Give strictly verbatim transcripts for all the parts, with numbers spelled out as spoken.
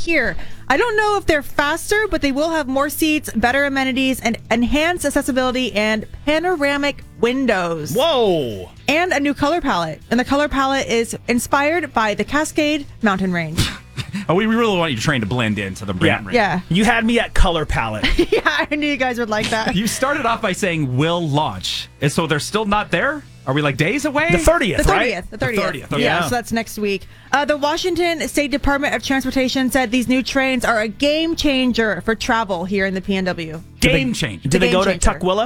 here. I don't know if they're faster, but they will have more seats, better amenities, and enhanced accessibility and panoramic windows. Whoa! And a new color palette. And the color palette is inspired by the Cascade Mountain Range. Oh, we really want you to train to blend into the brand. Yeah. yeah. You had me at color palette. Yeah, I knew you guys would like that. You started off by saying will launch. And so they're still not there? Are we like days away? The thirtieth, The right? thirtieth. The thirtieth. The thirtieth, okay. Yeah, Yeah. so that's next week. Uh, the Washington State Department of Transportation said these new trains are a game changer for travel here in the P N W. Game changer. Did they game go to changer. Tukwila?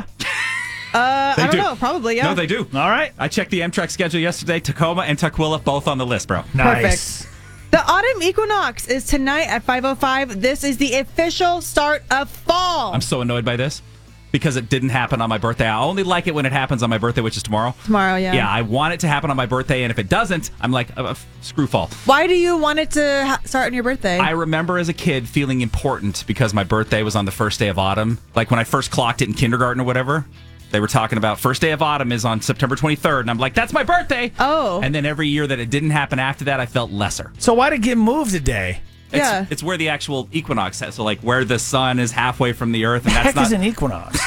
Uh, They I don't do. know. Probably, yeah. No, they do. All right. I checked the Amtrak schedule yesterday. Tacoma and Tukwila both on the list, bro. Nice. Perfect. The autumn equinox is tonight at five oh five. This is the official start of fall. I'm so annoyed by this because it didn't happen on my birthday. I only like it when it happens on my birthday, which is tomorrow. Tomorrow, yeah. Yeah, I want it to happen on my birthday, and if it doesn't, I'm like, uh, uh, screw fall. Why do you want it to ha- start on your birthday? I remember as a kid feeling important because my birthday was on the first day of autumn. Like when I first clocked it in kindergarten or whatever, they were talking about first day of autumn is on September twenty-third, and I'm like, that's my birthday. Oh. And then every year that it didn't happen after that, I felt lesser. So why did it get moved a day? It's, Yeah. it's where the actual equinox is. So like where the sun is halfway from the earth, and Heck that's not. is an equinox?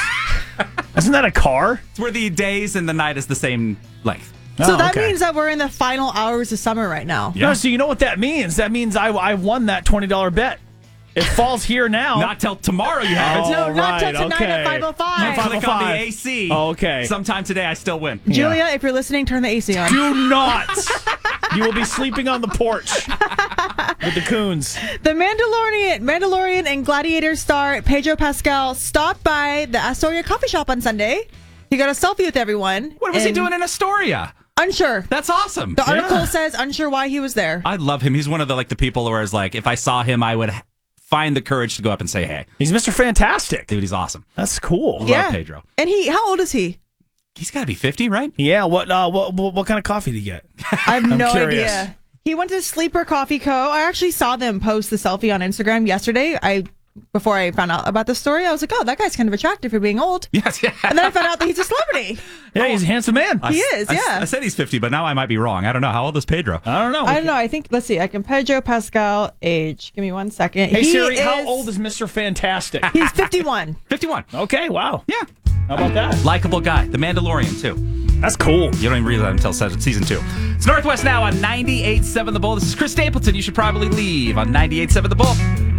Isn't that a car? It's where the days and the night is the same length. so Oh, that okay. means that we're in the final hours of summer right now. Yeah. No, so you know what that means? That means I, I won that twenty dollars bet. It falls here now. Not till tomorrow you have it. Oh, No, not till right, tonight okay. at five oh You five. five- click on the 505. A C. Oh, okay. Sometime today, I still win. Julia, if you're listening, turn the A C on. Do not. You will be sleeping on the porch with the coons. The Mandalorian, Mandalorian and Gladiator star Pedro Pascal stopped by the Astoria coffee shop on Sunday. He got a selfie with everyone. What was he and- doing in Astoria? Unsure. That's awesome. The article Yeah. says unsure why he was there. I love him. He's one of the like the people where it's like if I saw him, I would find the courage to go up and say, "Hey, He's Mister Fantastic. dude, he's awesome." That's cool. Love yeah. Pedro. And he, how old is he? He's got to be fifty, right? Yeah. What, uh, what what what kind of coffee did you get? I have no curious. idea. He went to Sleeper Coffee Co. I actually saw them post the selfie on Instagram yesterday. I before I found out about the story, I was like, "Oh, that guy's kind of attractive for being old." Yes. Yeah. And then I found out that he's a celebrity. Yeah, he's a handsome man. I- He is, I- yeah. I said he's fifty, but now I might be wrong. I don't know. How old is Pedro? I don't know. I don't know. I think let's see. I can Pedro Pascal age. Give me one second. Hey He Siri, how is- old is Mister Fantastic? He's fifty-one. fifty-one. Okay, wow. Yeah. How about that? Likable guy. The Mandalorian, too. That's cool. You don't even realize that until se- season two. It's Northwest now on ninety-eight point seven The Bull. This is Chris Stapleton. You should probably leave on ninety-eight point seven The Bull.